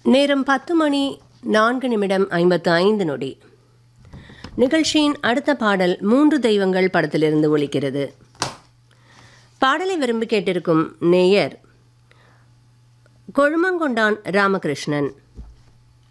நேரம் 10:04:55. நிகழ்ச்சியின் அடுத்த பாடல் 3 தெய்வங்கள் படத்திலிருந்து ஒலிக்கிறது. பாடலை விரும்பி கேட்டிருக்கும் நேயர் கொழுமங்கொண்டான் ராமகிருஷ்ணன்.